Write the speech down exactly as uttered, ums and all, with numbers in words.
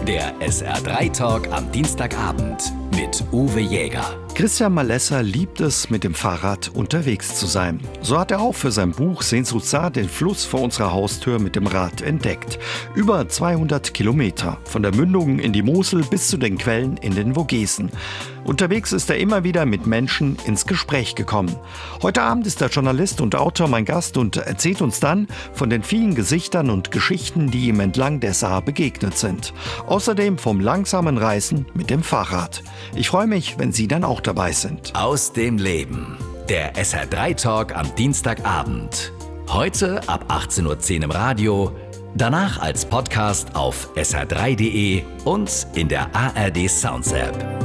Der S R drei Talk am Dienstagabend mit Uwe Jäger. Christian Malesser liebt es, mit dem Fahrrad unterwegs zu sein. So hat er auch für sein Buch Sehnsuchtssaar den Fluss vor unserer Haustür mit dem Rad entdeckt. Über zweihundert Kilometer, von der Mündung in die Mosel bis zu den Quellen in den Vogesen. Unterwegs ist er immer wieder mit Menschen ins Gespräch gekommen. Heute Abend ist der Journalist und Autor mein Gast und erzählt uns dann von den vielen Gesichtern und Geschichten, die ihm entlang der Saar begegnet sind. Außerdem vom langsamen Reisen mit dem Fahrrad. Ich freue mich, wenn Sie dann auch dabei sind. Aus dem Leben. Der S R drei Talk am Dienstagabend. Heute ab achtzehn Uhr zehn im Radio, danach als Podcast auf S R drei punkt de und in der A R D Sounds App.